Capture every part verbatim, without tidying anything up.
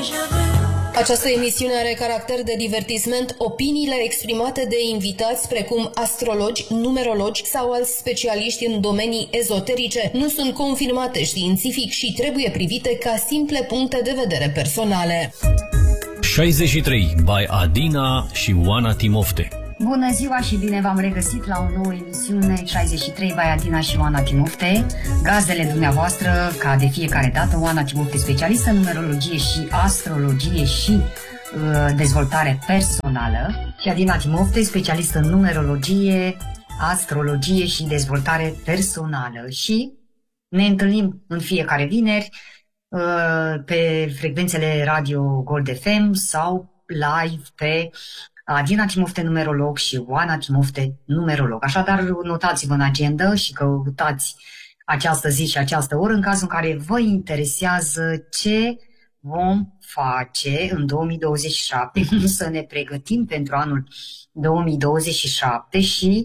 Această emisiune are caracter de divertisment. Opiniile exprimate de invitați, precum astrologi, numerologi sau alți specialiști în domenii ezoterice, nu sunt confirmate științific și trebuie privite ca simple puncte de vedere personale. șaizeci și trei by Adina și Oana Timofte. Bună ziua și bine v-am regăsit la o nouă emisiune șaizeci și trei by Adina și Oana Timofte. Gazdele dumneavoastră, ca de fiecare dată, Oana Timofte, specialistă în numerologie și astrologie și uh, dezvoltare personală, și Adina Timofte, specialistă în numerologie, astrologie și dezvoltare personală. Și ne întâlnim în fiecare vineri uh, pe frecvențele Radio Gold F M sau live pe Adina Timofte, numerolog, și Oana Timofte, numerolog. Așadar, notați-vă în agenda și căutați această zi și această oră în cazul în care vă interesează ce vom face în două mii douăzeci și șapte, cum să ne pregătim pentru anul două mii douăzeci și șapte și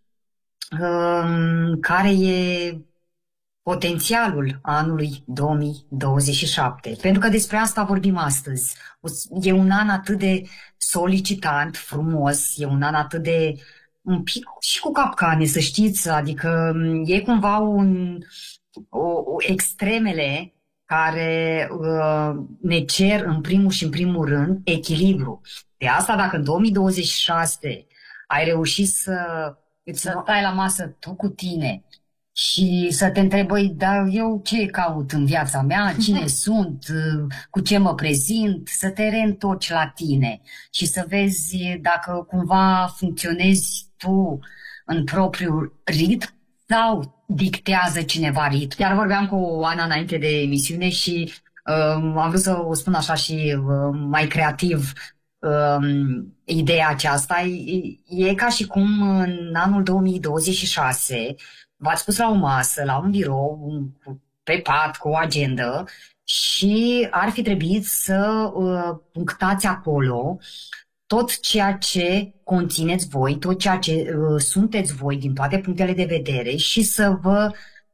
um, care e potențialul anului două mii douăzeci și șapte. Pentru că despre asta vorbim astăzi. E un an atât de solicitant, frumos, e un an atât de un pic și cu capcane, să știți, adică e cumva un, o, o, extremele care uh, ne cer în primul și în primul rând echilibru. De asta, dacă în două mii douăzeci și șase ai reușit să îți stai la masă tu cu tine și să te întrebi, dar eu ce caut în viața mea, cine sunt, cu ce mă prezint, să te reîntorci la tine și să vezi dacă cumva funcționezi tu în propriul ritm sau dictează cineva ritm. Chiar vorbeam cu Oana înainte de emisiune și um, am vrut să o spun așa și um, mai creativ. Um, ideea aceasta e, e ca și cum în anul două mii douăzeci și șase v-ați pus la o masă, la un birou, pe pat, cu o agendă și ar fi trebuit să uh, punctați acolo tot ceea ce conțineți voi, tot ceea ce uh, sunteți voi din toate punctele de vedere și să vă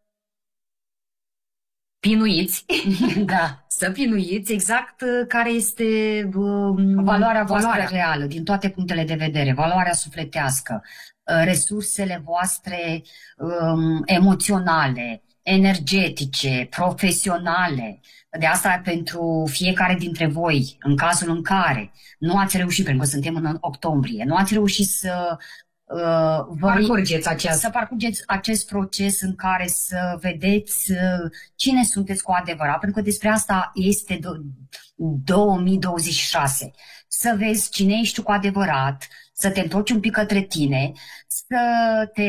pinuiți, da, să pinuiți exact uh, care este uh, valoarea voastră valoarea. reală din toate punctele de vedere, valoarea sufletească, resursele voastre um, emoționale, energetice, profesionale. De asta pentru fiecare dintre voi, în cazul în care nu ați reușit, pentru că suntem în octombrie, nu ați reușit să uh, vă parcurgeți acest... să parcurgeți acest proces în care să vedeți uh, cine sunteți cu adevărat, pentru că despre asta este două mii douăzeci și șase. Să vezi cine ești tu cu adevărat, să te întorci un pic către tine, să te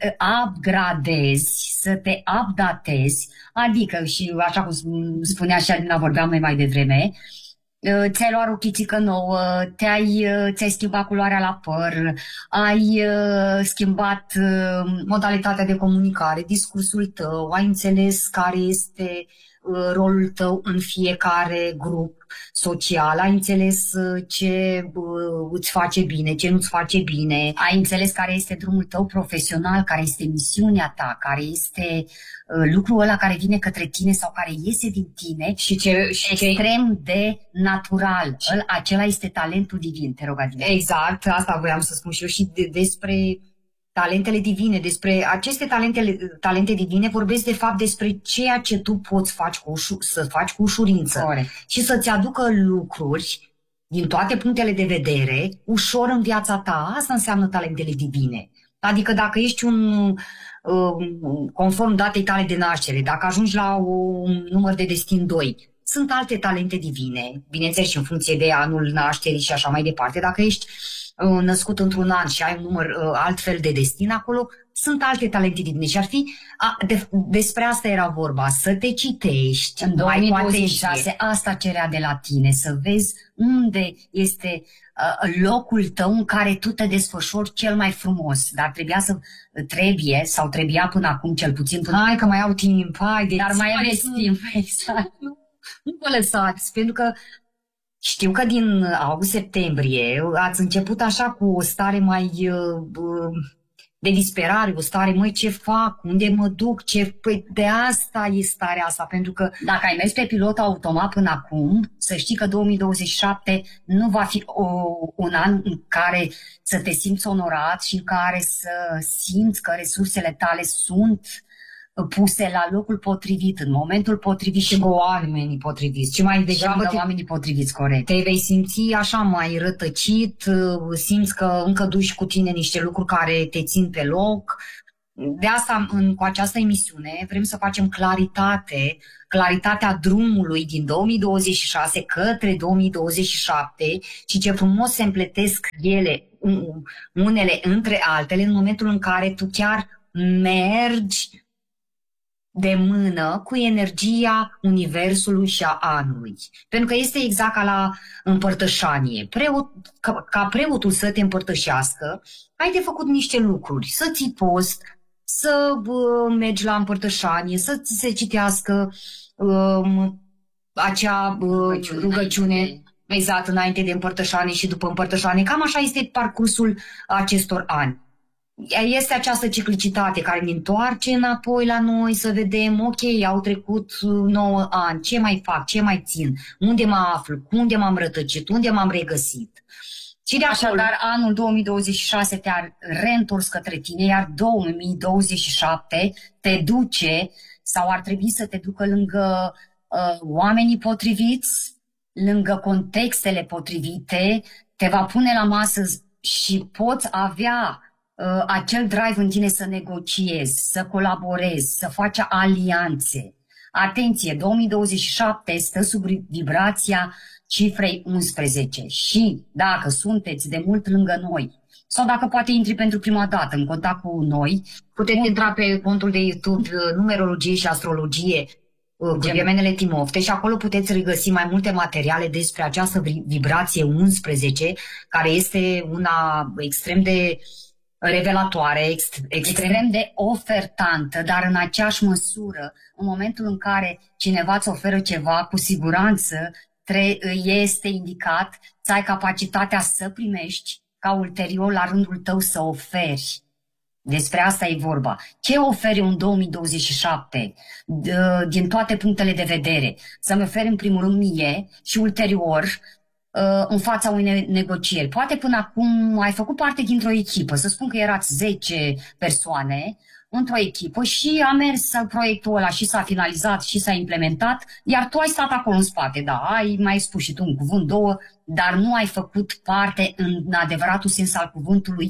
upgradezi, să te updatezi, adică, și așa cum spunea și Alina, vorbeam noi mai devreme, ți-ai luat o chițică nouă, te-ai, ți-ai schimbat culoarea la păr, ai schimbat modalitatea de comunicare, discursul tău, ai înțeles care este rolul tău în fiecare grup social, ai înțeles ce îți face bine, ce nu-ți face bine, ai înțeles care este drumul tău profesional, care este misiunea ta, care este lucrul ăla care vine către tine sau care iese din tine și ce și extrem ce... de natural. Și... Acela este talentul divin, te rog, Adina. Exact, asta voiam să spun și eu și de, despre talentele divine, despre aceste talente, talente divine vorbesc de fapt despre ceea ce tu poți faci cu ușu, să faci cu ușurință. Corect. Și să-ți aducă lucruri din toate punctele de vedere ușor în viața ta. Asta înseamnă talentele divine. Adică dacă ești un, conform datei tale de naștere, dacă ajungi la un număr de destin doi, sunt alte talente divine, bineînțeles și în funcție de anul nașterii și așa mai departe. Dacă ești născut într-un an și ai un număr uh, altfel de destin acolo, sunt alte talente divine și ar fi, a, de, despre asta era vorba, să te citești în două mii douăzeci și șase, asta cerea de la tine, să vezi unde este uh, locul tău în care tu te desfășori cel mai frumos, dar trebuia să trebuie, sau trebuia până acum cel puțin, până hai că mai au timp, hai, de dar mai aveți timp, exact, nu, nu vă lăsați, pentru că știu că din august-septembrie ați început așa cu o stare mai uh, de disperare, o stare, măi, ce fac, unde mă duc, ce... Păi de asta e starea asta, pentru că dacă ai mers pe pilot automat până acum, să știi că două mii douăzeci și șapte nu va fi o, un an în care să te simți onorat și în care să simți că resursele tale sunt puse la locul potrivit, în momentul potrivit și cu oamenii potriviți. Și mai degrabă te, oamenii potriviți, corect. Te vei simți așa mai rătăcit, simți că încă duci cu tine niște lucruri care te țin pe loc. De asta, în, cu această emisiune, vrem să facem claritate, claritatea drumului din două mii douăzeci și șase către două mii douăzeci și șapte și ce frumos se împletesc ele, unele între altele, în momentul în care tu chiar mergi de mână cu energia universului și a anului. Pentru că este exact ca la împărtășanie. Preot, ca, ca preotul să te împărtășească, ai de făcut niște lucruri. Să ții post, să uh, mergi la împărtășanie, să ți se citească uh, acea uh, rugăciune, rugăciune exact înainte de împărtășanie și după împărtășanie. Cam așa este parcursul acestor ani. Este această ciclicitate care ne întoarce înapoi la noi să vedem, ok, au trecut nouă ani, ce mai fac, ce mai țin, unde mă aflu, unde m-am rătăcit, unde m-am regăsit. Și de acolo, așadar, anul două mii douăzeci și șase te-a reîntors către tine, iar două mii douăzeci și șapte te duce sau ar trebui să te ducă lângă uh, oamenii potriviți, lângă contextele potrivite, te va pune la masă și poți avea Uh, acel drive în tine să negociezi, să colaborezi, să faci alianțe. Atenție, două mii douăzeci și șapte stă sub vibrația cifrei unsprezece și dacă sunteți de mult lângă noi sau dacă poate intri pentru prima dată în contact cu noi, puteți intra pe contul de YouTube Numerologie și Astrologie cu Gemenele Timofte și acolo puteți regăsi mai multe materiale despre această vibrație unsprezece, care este una extrem de revelatoare, extrem, extrem de ofertantă, dar în aceeași măsură, în momentul în care cineva îți oferă ceva, cu siguranță este indicat să ai capacitatea să primești, ca ulterior la rândul tău să oferi. Despre asta e vorba. Ce oferi în două mii douăzeci și șapte din toate punctele de vedere? Să-mi oferi în primul rând mie și ulterior în fața unei negocieri. Poate până acum ai făcut parte dintr-o echipă, să spun că erați zece persoane într-o echipă și a mers proiectul ăla și s-a finalizat și s-a implementat, iar tu ai stat acolo în spate, da, ai mai spus și tu un cuvânt, două, dar nu ai făcut parte în adevăratul sens al cuvântului,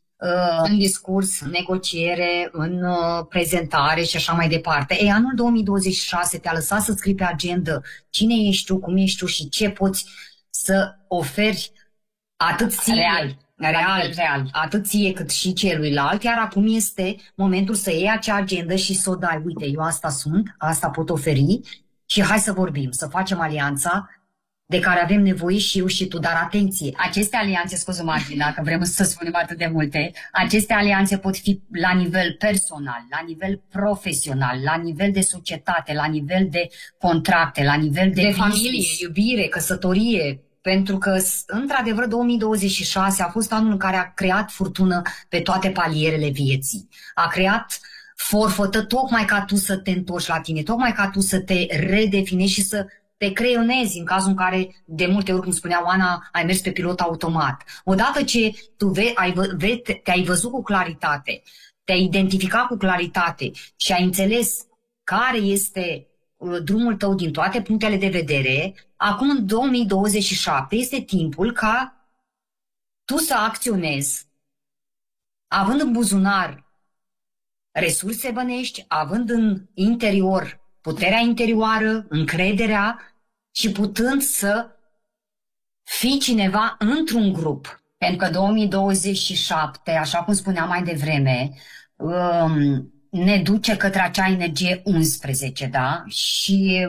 în discurs, în negociere, în prezentare și așa mai departe. Ei, anul două mii douăzeci și șase te-a lăsat să scrii pe agenda cine ești tu, cum ești tu și ce poți să oferi atât ție, real, real, real, atât ție cât și celuilalt, iar acum este momentul să iei acea agendă și să o dai, uite, eu asta sunt, asta pot oferi și hai să vorbim, să facem alianța de care avem nevoie și eu și tu, dar atenție, aceste alianțe, scuză-mă, Adina, că vrem să spunem atât de multe, aceste alianțe pot fi la nivel personal, la nivel profesional, la nivel de societate, la nivel de contracte, la nivel de, de familie, iubire, căsătorie, pentru că, într-adevăr, două mii douăzeci și șase a fost anul în care a creat furtună pe toate palierele vieții. A creat forfătă tocmai ca tu să te întorci la tine, tocmai ca tu să te redefinești și să te creionezi în cazul în care, de multe ori, cum spunea Oana, ai mers pe pilot automat. Odată ce tu ve, ai, ve, te-ai văzut cu claritate, te-ai identificat cu claritate și ai înțeles care este drumul tău din toate punctele de vedere, acum în două mii douăzeci și șapte este timpul ca tu să acționezi, având în buzunar resurse bănești, având în interior puterea interioară, încrederea și putând să fii cineva într-un grup. Pentru că două mii douăzeci și șapte, așa cum spuneam mai devreme, ne duce către acea energie unsprezece, da? Și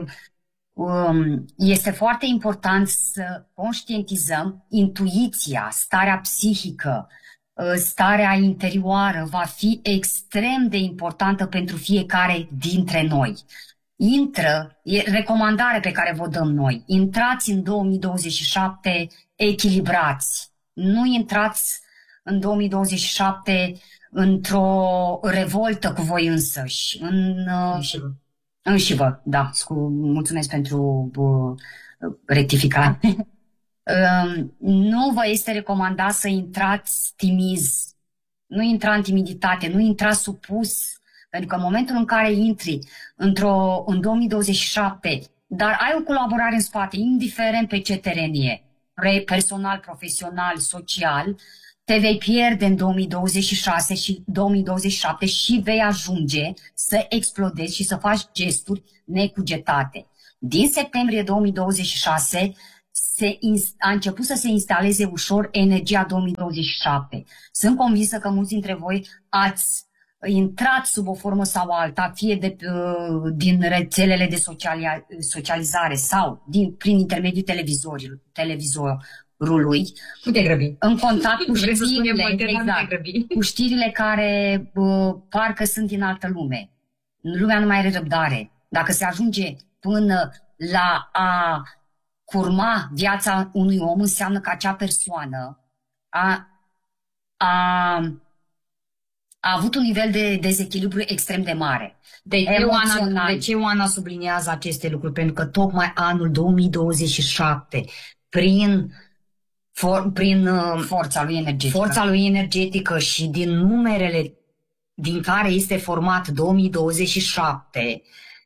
este foarte important să conștientizăm intuiția, starea psihică, starea interioară va fi extrem de importantă pentru fiecare dintre noi. Intră, e recomandare pe care vă dăm noi, intrați în două mii douăzeci și șapte echilibrați, nu intrați în două mii douăzeci și șapte într-o revoltă cu voi însăși. În, înșivă. Înșivă, da. Scu, mulțumesc pentru uh, rectificare. uh, nu vă este recomandat să intrați timizi. Nu intra în timiditate, nu intra supus. Pentru că în momentul în care intri într-o, în două mii douăzeci și șapte, dar ai o colaborare în spate, indiferent pe ce teren e, personal, profesional, social, te vei pierde în două mii douăzeci și șase și două mii douăzeci și șapte și vei ajunge să explodezi și să faci gesturi necugetate. Din septembrie două mii douăzeci și șase se a început să se instaleze ușor energia două mii douăzeci și șapte. Sunt convinsă că mulți dintre voi ați intrat sub o formă sau alta, fie de, uh, din rețelele de sociali- socializare sau din, prin intermediul televizorului, televizorului nu te grăbi. În contact cu știrile, exact, cu știrile care uh, parcă sunt din altă lume. Lumea nu mai are răbdare. Dacă se ajunge până la a curma viața unui om, înseamnă că acea persoană a, a a avut un nivel de dezechilibru extrem de mare. De ce, Oana, de ce Oana subliniază aceste lucruri? Pentru că tocmai anul două mii douăzeci și șapte, prin, for, prin forța lui energetică. forța lui energetică și din numerele din care este format două mii douăzeci și șapte,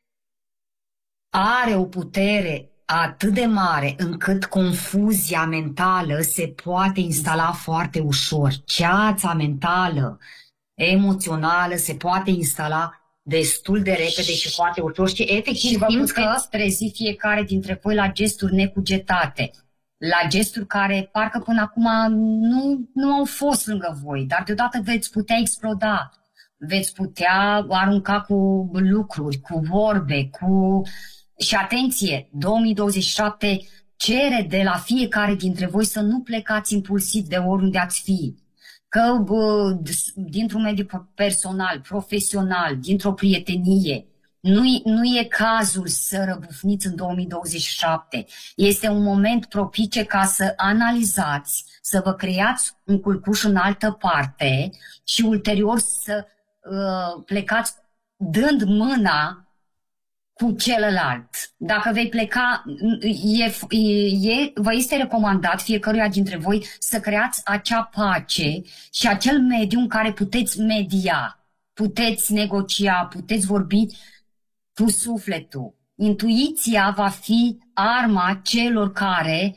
are o putere atât de mare încât confuzia mentală se poate instala foarte ușor. Ceața mentală, emoțională se poate instala destul de repede și foarte ușor și efectiv și vă simți că trezi fiecare dintre voi la gesturi necugetate, la gesturi care parcă până acum nu, nu au fost lângă voi, dar deodată veți putea exploda, veți putea arunca cu lucruri, cu vorbe, cu... Și atenție, două mii douăzeci și șapte cere de la fiecare dintre voi să nu plecați impulsiv de oriunde ați fi. Că bă, dintr-un mediu personal, profesional, dintr-o prietenie, nu, nu e cazul să răbufniți în două mii douăzeci și șapte. Este un moment propice ca să analizați, să vă creați un culcuș în altă parte și ulterior să uh, plecați dând mâna cu celălalt. Dacă vei pleca, e, e, vă este recomandat fiecăruia dintre voi să creați acea pace și acel mediu în care puteți media, puteți negocia, puteți vorbi cu sufletul. Intuiția va fi arma celor care,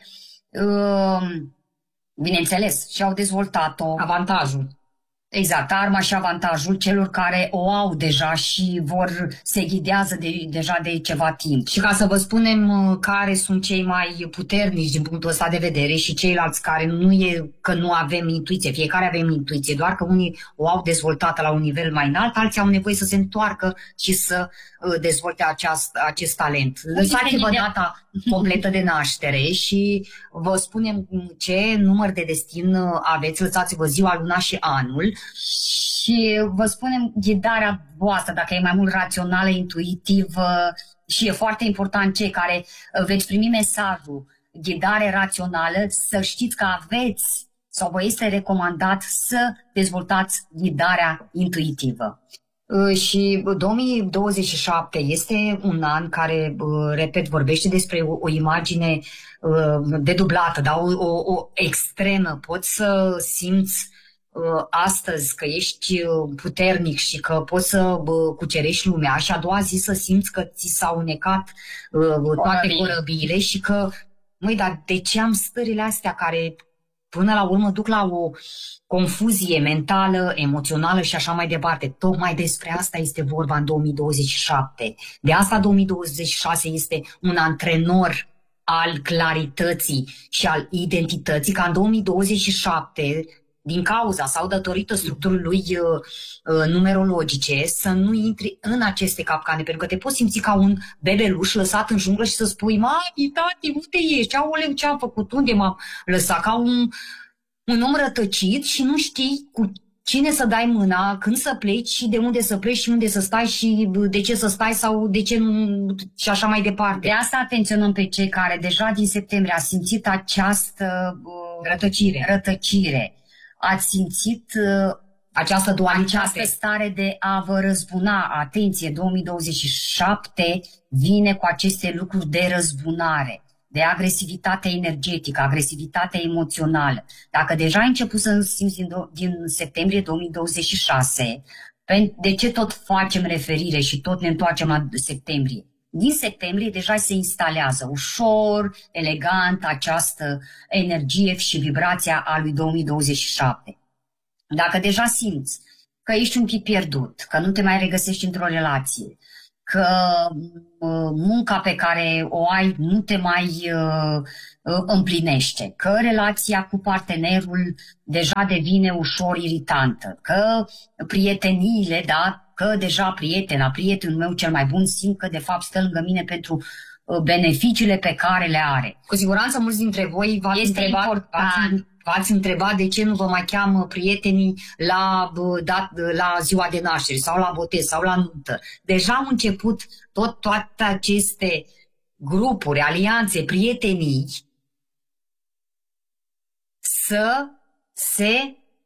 uh, bineînțeles, și-au dezvoltat-o. Avantajul. Exact, arma și avantajul celor care o au deja și vor se ghidează de, deja de ceva timp. Și ca să vă spunem care sunt cei mai puternici din punctul ăsta de vedere și ceilalți care nu e că nu avem intuiție, fiecare avem intuiție, doar că unii o au dezvoltată la un nivel mai înalt, alții au nevoie să se întoarcă și să dezvolte aceast, acest talent. Lăsați-vă data completă de naștere și vă spunem ce număr de destin aveți, lăsați-vă ziua, luna și anul. Și vă spunem ghidarea voastră, dacă e mai mult rațională, intuitivă, și e foarte important cei care veți primi mesajul ghidare rațională, să știți că aveți sau vă este recomandat să dezvoltați ghidarea intuitivă. Și două mii douăzeci și șapte este un an care, repet, vorbește despre o, o imagine dedublată, da? o, o, o extremă. Poți să simți astăzi că ești puternic și că poți să cucerești lumea și a doua zi să simți că ți s-au unecat toate corăbiile și că, măi, dar de ce am stările astea care până la urmă duc la o confuzie mentală, emoțională și așa mai departe. Tocmai despre asta este vorba în două mii douăzeci și șapte. De asta două mii douăzeci și șase este un antrenor al clarității și al identității, ca în două mii douăzeci și șapte, din cauza sau datorită structurii lui uh, uh, numerologice, să nu intri în aceste capcane, pentru că te poți simți ca un bebeluș lăsat în junglă și să spui: mami, tati, unde ești? Aoleu, ce am făcut? Unde m-am lăsat? Ca un, un om rătăcit și nu știi cu cine să dai mâna, când să pleci și de unde să pleci și unde să stai și de ce să stai sau de ce nu și așa mai departe. De asta atenționăm pe cei care deja din septembrie a simțit această uh, rătăcire. rătăcire. Ați simțit uh, Această dualitate. Această stare de a vă răzbuna. Atenție, două mii douăzeci și șapte vine cu aceste lucruri de răzbunare, de agresivitate energetică, agresivitate emoțională. Dacă deja ai început să simți din, din septembrie două mii douăzeci și șase, de ce tot facem referire și tot ne întoarcem la septembrie? Din septembrie deja se instalează ușor, elegant această energie și vibrația a lui două mii douăzeci și șapte. Dacă deja simți că ești un pic pierdut, că nu te mai regăsești într-o relație, că munca pe care o ai nu te mai uh, împlinește, că relația cu partenerul deja devine ușor iritantă, că prieteniile, da, că deja prietena, prietenul meu cel mai bun simt că de fapt stă lângă mine pentru beneficiile pe care le are. Cu siguranță mulți dintre voi v-ați întrebat, v-ați întrebat de ce nu vă mai cheamă prietenii la, da, la ziua de naștere sau la botez sau la nuntă. Deja au început tot, toate aceste grupuri, alianțe, prietenii să se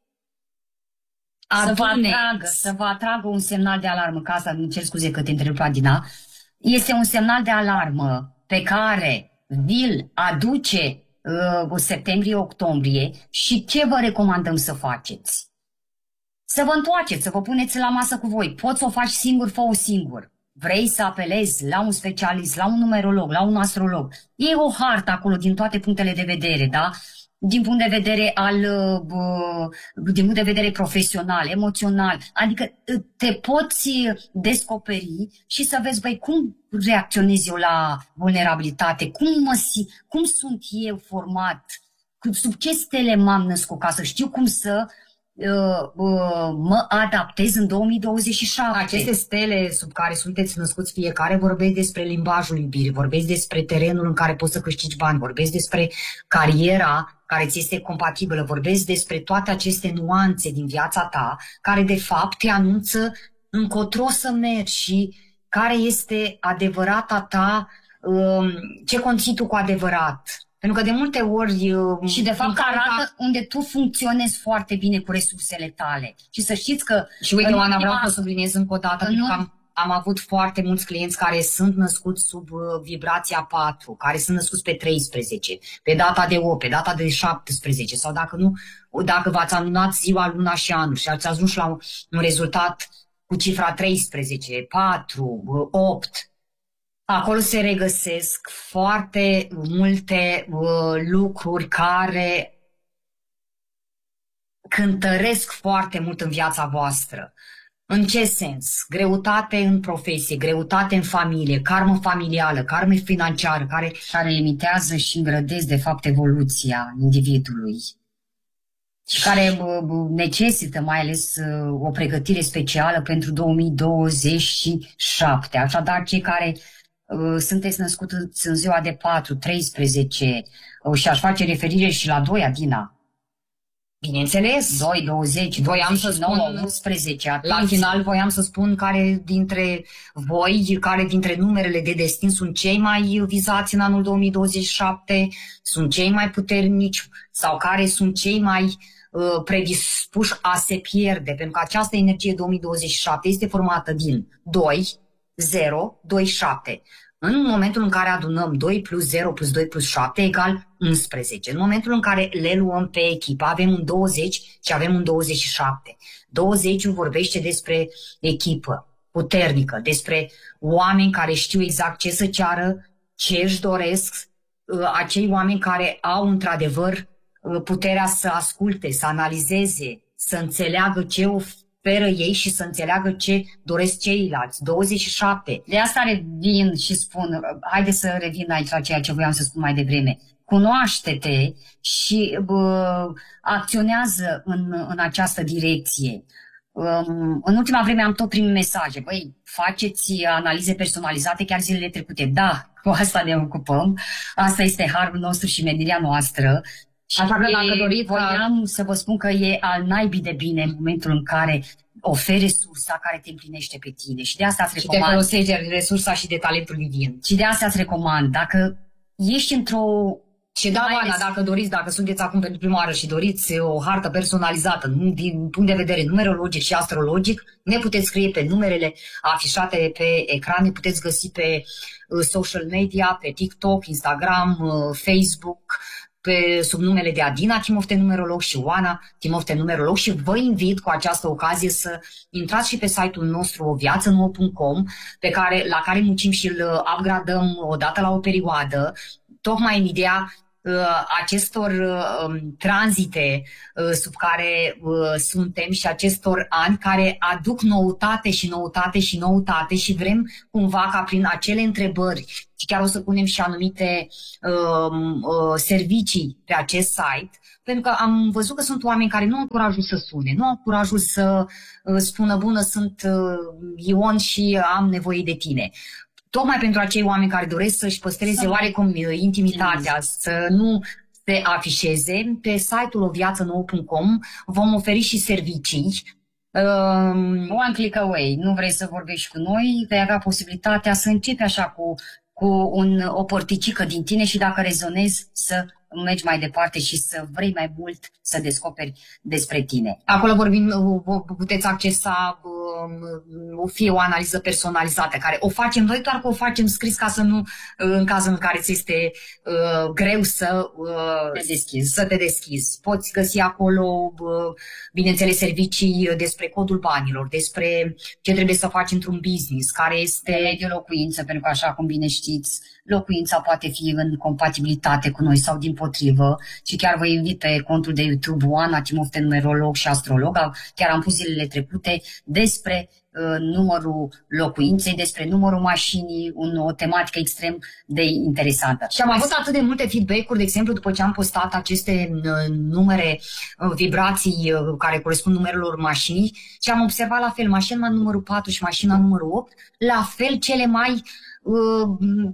Să vă, atragă, să vă atragă un semnal de alarmă, ca asta, îmi cer scuze că te întrerup, Adina, este un semnal de alarmă pe care vi-l aduce uh, septembrie-octombrie și ce vă recomandăm să faceți? Să vă întoarceți, să vă puneți la masă cu voi. Poți să o faci singur, fă-o singur. Vrei să apelezi la un specialist, la un numerolog, la un astrolog. E o hartă acolo din toate punctele de vedere, da? Din punct de vedere al, din punct de vedere profesional, emoțional, adică te poți descoperi și să vezi, băi, cum reacționez eu la vulnerabilitate, cum, mă, cum sunt eu format, sub ce stele m-am născut, ca să știu cum să uh, uh, mă adaptez în două mii douăzeci și șapte. Aceste stele sub care sunteți născuți fiecare vorbesc despre limbajul iubirii, vorbesc despre terenul în care poți să câștigi bani, vorbesc despre cariera care ți este compatibilă, vorbesc despre toate aceste nuanțe din viața ta, care de fapt te anunță încotro să mergi și care este adevărata ta, ce conții tu cu adevărat. Pentru că de multe ori... Și de fapt arată unde tu funcționezi foarte bine cu resursele tale. Și să știți că... Și uite, Oana, vreau să subliniez încă o dată, pentru că am, am avut foarte mulți clienți care sunt născuți sub vibrația patru, care sunt născuți pe treisprezece, pe data de opt, pe data de șaptesprezece, sau dacă nu, dacă v-ați anunțat ziua, luna și anul și ați ajuns la un, un rezultat cu cifra treisprezece, patru, opt, acolo se regăsesc foarte multe uh, lucruri care cântăresc foarte mult în viața voastră. În ce sens? Greutate în profesie, greutate în familie, karmă familială, karmă financiară, care, care limitează și îngrădesc de fapt evoluția individului și care necesită mai ales o pregătire specială pentru două mii douăzeci și șapte. Așadar, cei care uh, sunteți născuți în ziua de patru, treisprezece uh, și aș face referire și la doi, Adina. Bineînțeles. doi, douăzeci, voiam să spun, unsprezece. La final voiam să spun care dintre voi, care dintre numerele de destin sunt cei mai vizați în anul două mii douăzeci și șapte, sunt cei mai puternici sau care sunt cei mai uh, predispuși a se pierde. Pentru că această energie două mii douăzeci și șapte este formată din doi, zero, doi, șapte. În momentul în care adunăm doi plus zero plus doi plus șapte egal unsprezece. În momentul în care le luăm pe echipă, avem un douăzeci și avem un douăzeci și șapte. douăzeci vorbește despre echipă puternică, despre oameni care știu exact ce să ceară, ce își doresc, acei oameni care au într-adevăr puterea să asculte, să analizeze, să înțeleagă ce oferă ei și să înțeleagă ce doresc ceilalți. douăzeci și șapte. De asta revin și spun, haide să revin aici la ceea ce voiam să spun mai devreme. Cunoaște-te și bă, acționează în, în această direcție. Um, în ultima vreme am tot primit mesaje. Băi, faceți analize personalizate chiar zilele trecute. Da, cu asta ne ocupăm. Asta este harul nostru și menirea noastră. Și așa că dacă doriți, voiam să vă spun că e al naibii de bine în momentul în care oferi resursa care te împlinește pe tine. Și de asta îți recomand. Și te folosești de resursa și de talentul divin. Și de asta îți recomand. Dacă ești într-o Și da, Oana, dacă doriți, dacă sunteți acum pentru prima oară și doriți o hartă personalizată din punct de vedere numerologic și astrologic, ne puteți scrie pe numerele afișate pe ecran, ne puteți găsi pe social media, pe TikTok, Instagram, Facebook, pe, sub numele de Adina Timofte Numerolog și Oana Timofte Numerolog, și vă invit cu această ocazie să intrați și pe site-ul nostru o viață nouă punct com, pe care, la care muncim și îl upgradăm odată la o perioadă, tocmai în ideea acestor uh, tranzite uh, sub care uh, suntem și acestor ani care aduc noutate și noutate și noutate și vrem cumva ca prin acele întrebări, și chiar o să punem și anumite uh, uh, servicii pe acest site, pentru că am văzut că sunt oameni care nu au curajul să sune, nu au curajul să uh, spună bună, sunt uh, Ion și am nevoie de tine. Tocmai pentru acei oameni care doresc să-și păstreze oarecum intimitatea, să nu se afișeze, pe site-ul o viață nouă punct com vom oferi și servicii. Um, One click away. Nu vrei să vorbești cu noi, vei avea posibilitatea să începi așa cu, cu un, o porticică din tine și dacă rezonezi să mergi mai departe și să vrei mai mult să descoperi despre tine. Acolo vorbim, puteți accesa fie o analiză personalizată, care o facem noi, doar că o facem scris ca să nu, în cazul în care ți este uh, greu să, uh, te deschizi. să te deschizi. Poți găsi acolo, uh, bineînțeles, servicii despre codul banilor, despre ce trebuie să faci într-un business, care este... De mediul locuință, pentru că așa cum bine știți, locuința poate fi în compatibilitate cu noi sau dimpotrivă, și chiar vă invit pe contul de YouTube Oana Timofte Numerolog și Astrolog. Chiar am pus zilele trecute despre uh, numărul locuinței, despre numărul mașinii, un, o tematică extrem de interesantă. Și am avut atât de multe feedback-uri, de exemplu, după ce am postat aceste uh, numere, uh, vibrații uh, care corespund numerelor mașinii, și am observat la fel mașina numărul patru și mașina numărul opt, la fel cele mai... Uh,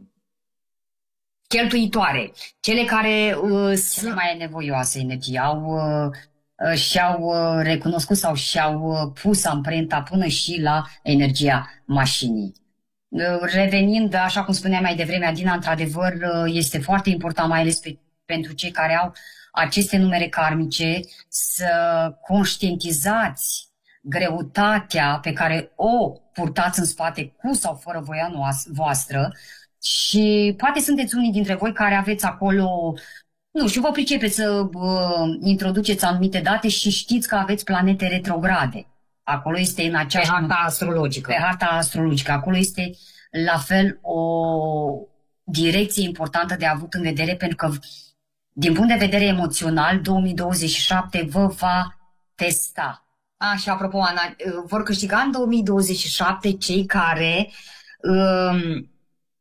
cheltuitoare, cele care uh, sunt mai nevoioase energie, au, uh, și-au uh, recunoscut sau și-au uh, pus amprenta până și la energia mașinii. Uh, revenind, așa cum spuneam mai devreme, Adina, într-adevăr uh, este foarte important, mai ales pe, pentru cei care au aceste numere karmice, să conștientizați greutatea pe care o purtați în spate cu sau fără voia voastră. Și poate sunteți unii dintre voi care aveți acolo, nu știu, vă pricepeți să uh, introduceți anumite date și știți că aveți planete retrograde. Acolo este în aceeași... Pe harta astrologică. Pe harta astrologică. Acolo este la fel o direcție importantă de avut în vedere, pentru că din punct de vedere emoțional, două mii douăzeci și șapte vă va testa. A, și apropo, Ana, vor câștiga în două mii douăzeci și șapte cei care... Um,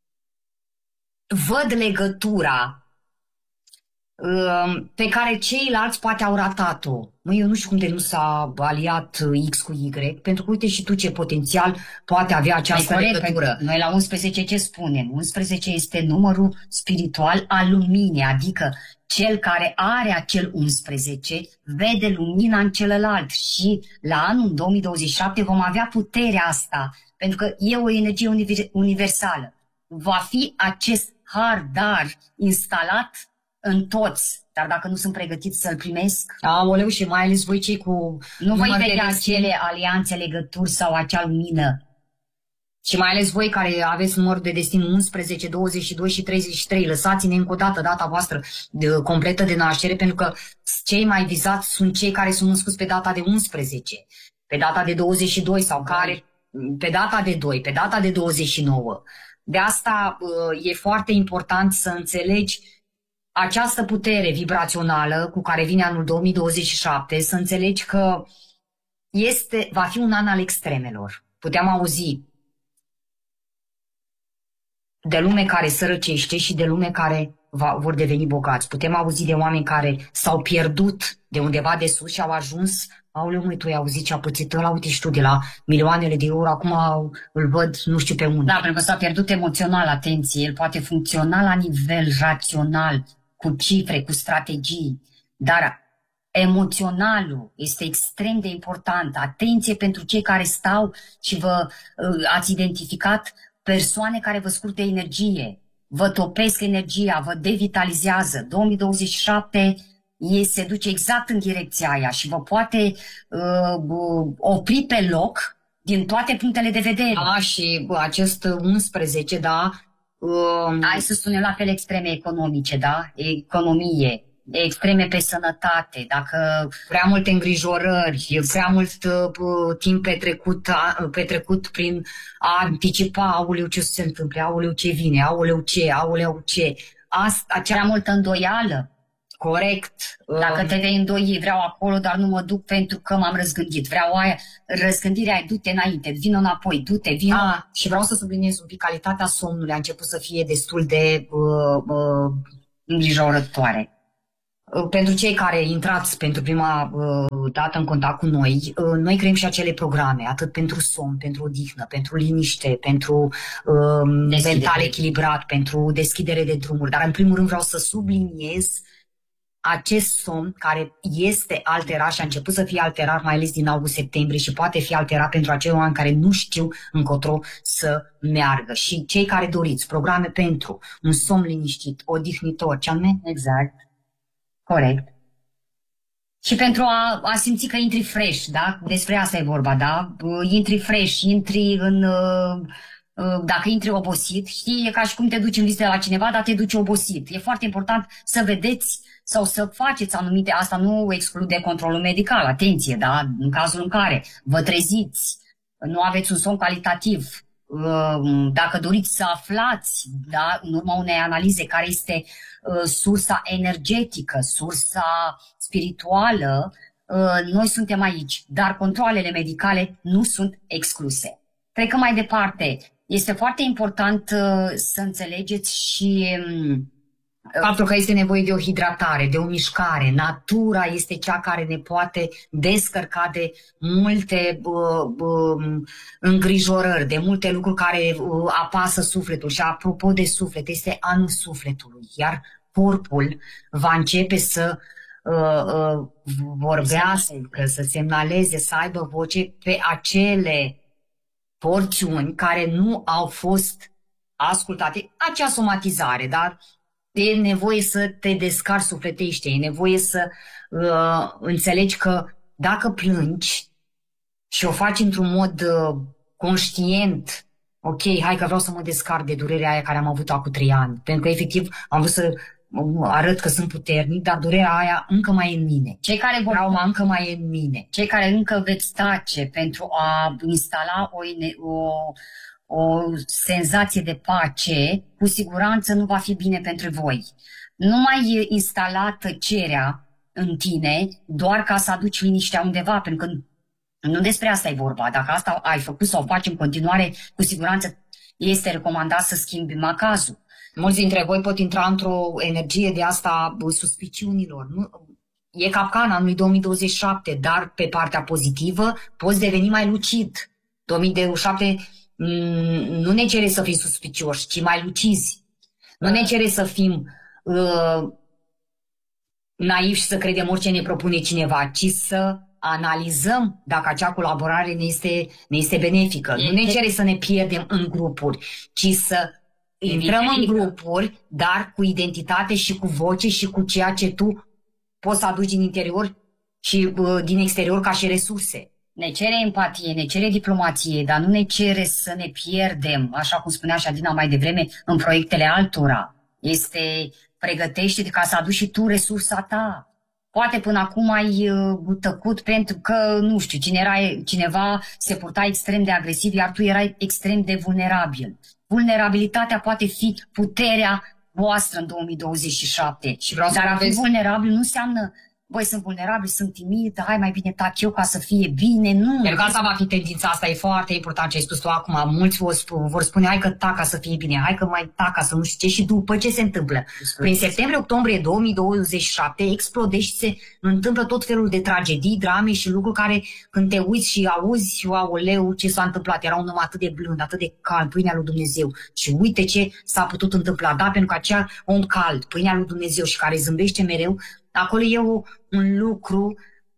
văd legătura uh, pe care ceilalți poate au ratat-o. Măi, eu nu știu cum de nu s-a aliat X cu Y, pentru că uite și tu ce potențial poate avea această corect, legătură. Noi la unsprezece ce spunem? unsprezece este numărul spiritual al luminii, adică cel care are acel unsprezece vede lumina în celălalt, și la anul două mii douăzeci și șapte vom avea puterea asta, pentru că e o energie universală. Va fi acest har, dar instalat în toți. Dar dacă nu sunt pregătiți să-l primesc... Aoleu, și mai ales voi cei cu... Nu voi vedea acele alianțe, legături sau acea lumină. Și mai ales voi care aveți număr de destin unsprezece, douăzeci și doi și treizeci și trei, lăsați-ne încă o dată data voastră de, completă de naștere, pentru că cei mai vizați sunt cei care sunt născuți pe data de unsprezece, pe data de douăzeci și doi sau care... pe data de doi, pe data de douăzeci și nouă. De asta e foarte important să înțelegi această putere vibrațională cu care vine anul două mii douăzeci și șapte, să înțelegi că este, va fi un an al extremelor. Puteam auzi de lume care sărăcește și de lume care va, vor deveni bogați. Putem auzi de oameni care s-au pierdut de undeva de sus și au ajuns. Aoleu, măi, tu ai auzit ce a pățit ăla, uite și tu, de la milioanele de euro, acum îl văd nu știu pe unde. Da, pentru că s-a pierdut emoțional, atenție, el poate funcționa la nivel rațional, cu cifre, cu strategii, dar emoționalul este extrem de important. Atenție pentru cei care stau și vă uh, ați identificat persoane care vă scurte energie. vă topesc energia, vă devitalizează. două mii douăzeci și șapte e, se duce exact în direcția aia și vă poate uh, opri pe loc din toate punctele de vedere. Da, și acest unsprezece, da. Um... Hai să spunem la fel extreme economice, da? Economie, extreme pe sănătate, dacă... Prea multe îngrijorări, prea mult uh, timp petrecut, uh, petrecut prin a anticipa, aoleu ce se întâmplă, aoleu ce vine, aoleu ce, aoleu ce. Asta, acea... Prea multă îndoială. Corect. Dacă te vei îndoi, vreau acolo, dar nu mă duc pentru că m-am răzgândit. Vreau aia, răzgândirea aia, du-te înainte, vină înapoi, du-te, vină. Ah, și vreau să subliniez un pic, calitatea somnului a început să fie destul de uh, uh, îngrijorătoare. Pentru cei care intrați pentru prima uh, dată în contact cu noi, uh, noi creăm și acele programe, atât pentru somn, pentru odihnă, pentru liniște, pentru uh, mental echilibrat, pentru deschidere de drumuri. Dar în primul rând vreau să subliniez acest somn care este alterat și a început să fie alterat mai ales din august-septembrie și poate fi alterat pentru acei oameni care nu știu încotro să meargă. Și cei care doriți programe pentru un somn liniștit, odihnitor, ce anume? Exact. Corect. Și pentru a, a simți că intri fresh, da? Despre asta e vorba, da? Intri fresh, intri în... Dacă intri obosit, știi, e ca și cum te duci în vizită la cineva, dar te duci obosit. E foarte important să vedeți sau să faceți anumite, asta nu exclude controlul medical, atenție, da? În cazul în care vă treziți, nu aveți un somn calitativ, dacă doriți să aflați, da, în urma unei analize care este sursa energetică, sursa spirituală, noi suntem aici, dar controalele medicale nu sunt excluse. Trecând mai departe, este foarte important să înțelegeți și faptul că este nevoie de o hidratare, de o mișcare. Natura este cea care ne poate descărca de multe uh, uh, îngrijorări, de multe lucruri care uh, apasă sufletul. Și apropo de suflet, este anul sufletului, iar corpul va începe să uh, uh, vorbească, să semnaleze, să aibă voce pe acele porțiuni care nu au fost ascultate. Acea somatizare, dar e nevoie să te descarci sufletește, e nevoie să uh, înțelegi că dacă plângi și o faci într-un mod uh, conștient, ok, hai că vreau să mă descarc de durerea aia care am avut-o acum trei ani, pentru că efectiv am vrut să arăt că sunt puternic, dar durerea aia încă mai e în mine. Cei care vor... Trauma încă mai e în mine. Cei care încă veți tace pentru a instala o, o, o senzație de pace, cu siguranță nu va fi bine pentru voi. Nu mai instala tăcerea în tine doar ca să aduci liniștea undeva, pentru că nu despre asta e vorba. Dacă asta ai făcut sau o faci în continuare, cu siguranță este recomandat să schimbi macazul. Mulți dintre voi pot intra într-o energie de asta suspiciunilor. Nu? E capcana anului două mii douăzeci și șapte, dar pe partea pozitivă poți deveni mai lucid. două mii douăzeci și șapte nu ne cere să fim suspicioși, ci mai lucizi. Nu ne cere să fim uh, naivi și să credem orice ne propune cineva, ci să analizăm dacă acea colaborare ne este, ne este benefică. Nu ne cere să ne pierdem în grupuri, ci să intrăm în grupuri, dar cu identitate și cu voce și cu ceea ce tu poți să aduci din interior și uh, din exterior ca și resurse. Ne cere empatie, ne cere diplomație, dar nu ne cere să ne pierdem, așa cum spunea și Adina mai devreme, în proiectele altora. Este pregătește-te ca să aduci și tu resursa ta. Poate până acum ai uh, tăcut pentru că, nu știu, cine era, cineva se purta extrem de agresiv, iar tu erai extrem de vulnerabil. Vulnerabilitatea poate fi puterea voastră în două mii douăzeci și șapte. Și vreau Dar a fi vulnerabil nu înseamnă, băi, sunt vulnerabil, sunt timid, hai mai bine tac eu ca să fie bine, nu. Pentru că asta va fi tendința, asta e foarte important ce ai spus tu acum. Mulți vor spune, hai că tac ca să fie bine, hai că mai tac ca să nu știu ce. Și după ce se întâmplă? Prin septembrie-octombrie două mii douăzeci și șapte explodezi și se întâmplă tot felul de tragedii, drame și lucruri care când te uiți și auzi, aoleu, ce s-a întâmplat, era un om atât de blând, atât de cald, pâinea lui Dumnezeu. Și uite ce s-a putut întâmpla, da, pentru că acea om cald, pâinea lui Dumnezeu și care zâmbește mereu, acolo e o, un lucru,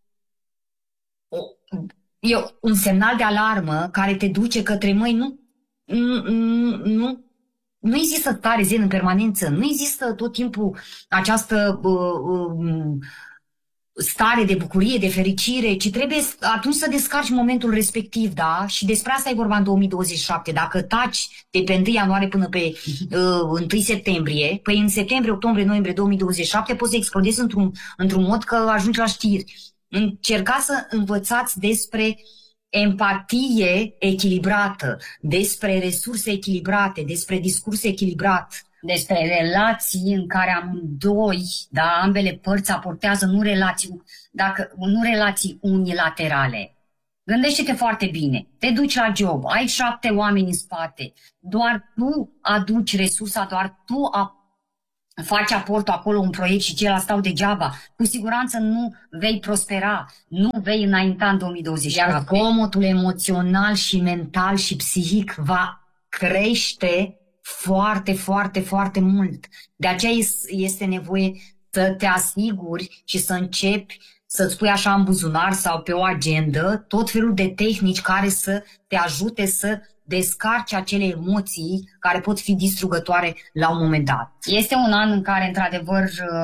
o, e un semnal de alarmă care te duce către, măi, nu, nu, nu, nu există stare zen în permanență, nu există tot timpul această uh, uh, stare de bucurie, de fericire, ci trebuie atunci să descarci momentul respectiv, da? Și despre asta e vorba în două mii douăzeci și șapte. Dacă taci de pe întâi ianuarie până pe uh, întâi septembrie, păi în septembrie, octombrie, noiembrie două mii douăzeci și șapte poți să explodezi într-un, într-un mod că ajungi la știri. Încercați să învățați despre empatie echilibrată, despre resurse echilibrate, despre discurs echilibrat, despre relații în care amândoi, da, ambele părți aportează nu relații, dacă, nu relații unilaterale. Gândește-te foarte bine, te duci la job, ai șapte oameni în spate, doar tu aduci resursa, doar tu a, faci aportul acolo un proiect și ceilalți stau degeaba. Cu siguranță nu vei prospera, nu vei înainta în două mii douăzeci și patru. Iar zgomotul emoțional și mental și psihic va crește foarte, foarte, foarte mult. De aceea este nevoie să te asiguri și să începi să-ți pui așa în buzunar sau pe o agendă tot felul de tehnici care să te ajute să descarci acele emoții care pot fi distrugătoare la un moment dat. Este un an în care, într-adevăr,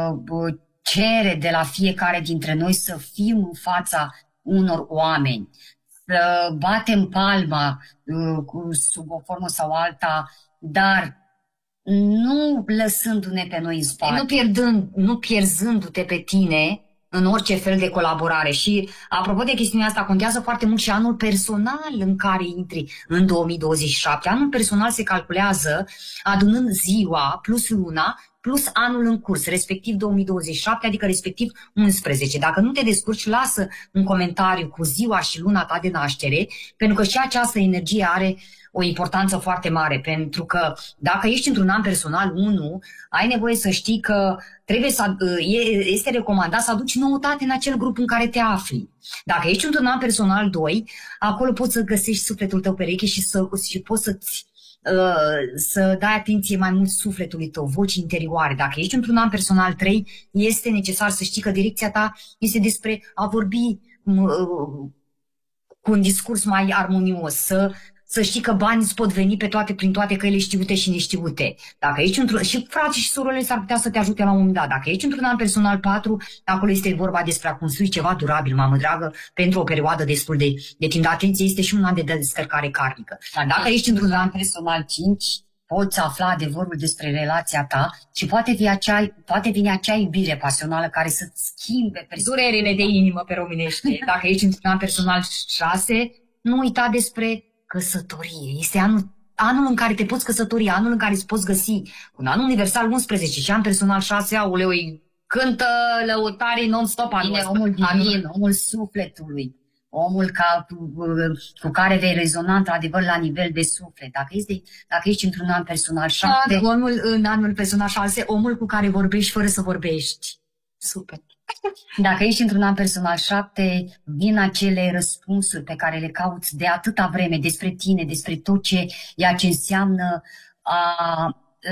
cere de la fiecare dintre noi să fim în fața unor oameni, să batem palma sub o formă sau alta, dar nu lăsându-ne pe noi în spate. Nu, pierdând, nu pierzându-te pe tine în orice fel de colaborare. Și apropo de chestiunea asta, contează foarte mult și anul personal în care intri în două mii douăzeci și șapte. Anul personal se calculează adunând ziua plus luna plus anul în curs, respectiv două mii douăzeci și șapte, adică respectiv unsprezece. Dacă nu te descurci, lasă un comentariu cu ziua și luna ta de naștere, pentru că și această energie are o importanță foarte mare, pentru că dacă ești într-un an personal unu, ai nevoie să știi că trebuie să, este recomandat să aduci noutate în acel grup în care te afli. Dacă ești într-un an personal doi, acolo poți să găsești sufletul tău pereche și, să, și poți să-ți să dai atenție mai mult sufletului tău, vocii interioare. Dacă ești într-un an personal trei, este necesar să știi că direcția ta este despre a vorbi cu un discurs mai armonios, să, să știi că banii îți pot veni pe toate, prin toate căile știute și neștiute. Dacă ești într-un, și frații și surorile s-ar putea să te ajute la un moment dat. Dacă ești într-un an personal patru, acolo este vorba despre a construi ceva durabil, mamă dragă, pentru o perioadă destul de, de timp. De atenție, este și un an de descărcare karmică. Dacă ești într-un an personal cinci, poți afla adevărul despre relația ta și poate, fi acea, poate vine acea iubire pasională care să-ți schimbe durerile de inimă pe românește. Dacă ești într-un an personal șase, nu uita despre căsătorie. Este anul, anul în care te poți căsători, anul în care îți poți găsi. Un an universal unsprezece și an personal șase, auleu, cântă lăutarii non-stop anul. Bine, omul divin, omul sufletului, omul ca, cu, cu care vei rezona într-adevăr la nivel de suflet. Dacă ești, dacă ești într-un an personal șapte... An, omul, în anul personal șase, omul cu care vorbești fără să vorbești. Super. Dacă ești într-un an personal șapte, vin acele răspunsuri pe care le cauți de atâta vreme despre tine, despre tot ce ea ce înseamnă a, a,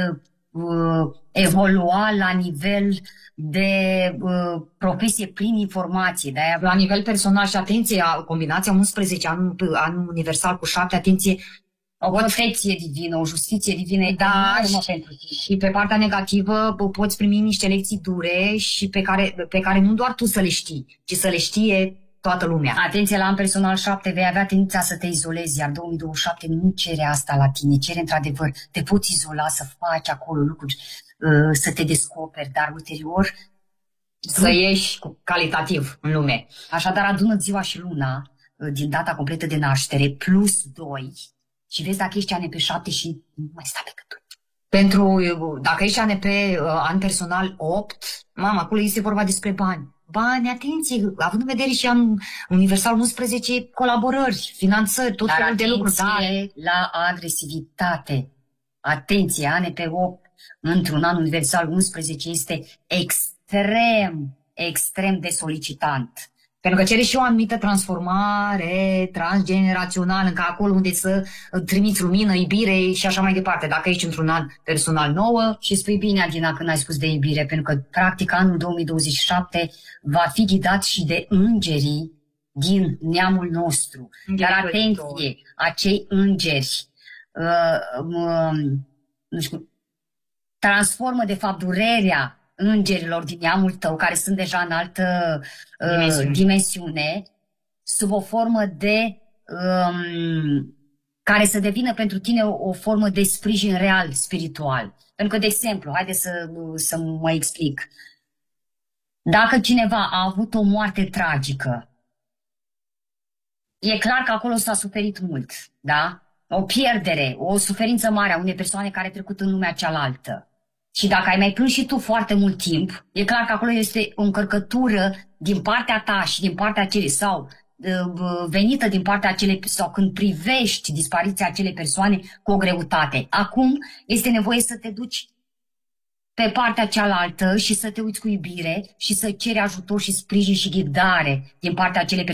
a evolua la nivel de a, profesie prin informație. De-aia... La nivel personal și atenție, combinația unsprezece, anul, anul universal cu șapte, atenție, o protecție divină, o justiție divină, da, și, și pe partea negativă poți primi niște lecții dure și pe care, pe care nu doar tu să le știi, ci să le știe toată lumea. Atenție, la an personal șapte vei avea tendința să te izolezi, iar două mii douăzeci și șapte nu cere asta la tine, cere într-adevăr, te poți izola, să faci acolo lucruri, să te descoperi, dar ulterior să ieși calitativ în lume. Așadar, adună ziua și luna din data completă de naștere plus doi și vezi dacă ești A N P șapte și nu mai stai pe cât. Pentru, dacă ești A N P an personal opt, mama, acolo este vorba despre bani. Bani, atenție, având în vedere și an universal unsprezece, colaborări, finanțări, tot felul de lucruri. Dar la agresivitate. Atenție, A N P opt într-un an universal unsprezece este extrem, extrem de solicitant. Pentru că cere și o anumită transformare transgenerațională, încă acolo unde să trimiți lumină, iubire și așa mai departe. Dacă ești într-un an personal nouă... Și spui bine, Adina, când ai spus de iubire, pentru că, practic, anul două mii douăzeci și șapte va fi ghidat și de îngerii din neamul nostru. Dar atenție, acei îngeri uh, uh, nu știu, transformă de fapt durerea îngerilor din neamul tău, care sunt deja în altă dimensiune, uh, dimensiune sub o formă de um, care să devină pentru tine o, o formă de sprijin real spiritual. Pentru că, de exemplu, haideți să, să mă explic. Dacă cineva a avut o moarte tragică, e clar că acolo s-a suferit mult, da? O pierdere, o suferință mare a unei persoane care a trecut în lumea cealaltă. Și dacă ai mai plâns și tu foarte mult timp, e clar că acolo este o încărcătură din partea ta și din partea acelei, sau uh, venită din partea acelei, sau când privești dispariția acelei persoane cu o greutate. Acum este nevoie să te duci pe partea cealaltă și să te uiți cu iubire și să ceri ajutor și sprijin și ghidare din partea acelei persoane